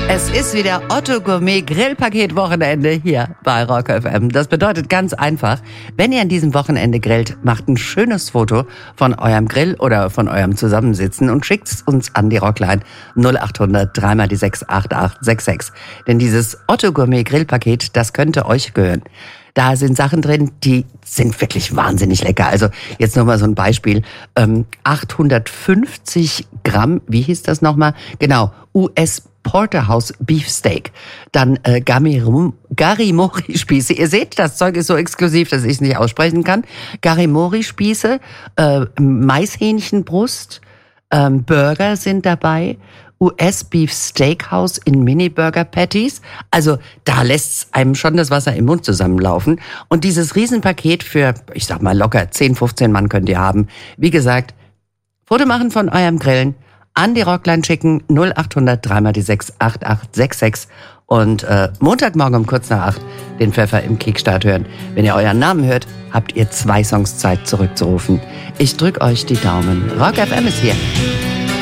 Es ist wieder Otto Gourmet Grillpaket Wochenende hier bei Rock FM. Das bedeutet ganz einfach, wenn ihr an diesem Wochenende grillt, macht ein schönes Foto von eurem Grill oder von eurem Zusammensitzen und schickt's uns an die Rockline 0800 3 die 6 8866. Denn dieses Otto Gourmet Grillpaket, das könnte euch gehören. Da sind Sachen drin, die sind wirklich wahnsinnig lecker. Also jetzt nochmal so ein Beispiel. 850 Gramm, wie hieß das nochmal? Genau, US Porterhouse Beefsteak. Dann Garimori-Spieße. Ihr seht, das Zeug ist so exklusiv, dass ich es nicht aussprechen kann. Garimori-Spieße, Maishähnchenbrust, Burger sind dabei. US-Beef Steakhouse in Mini-Burger-Patties. Also da lässt's einem schon das Wasser im Mund zusammenlaufen. Und dieses Riesenpaket für, ich sag mal locker, 10, 15 Mann könnt ihr haben. Wie gesagt, Foto machen von eurem Grillen, an die Rockline schicken, 0800 3 die 6 8866 und Montagmorgen um kurz nach 8 den Pfeffer im Kickstart hören. Wenn ihr euren Namen hört, habt ihr 2 Songs Zeit zurückzurufen. Ich drück euch die Daumen. Rock FM ist hier.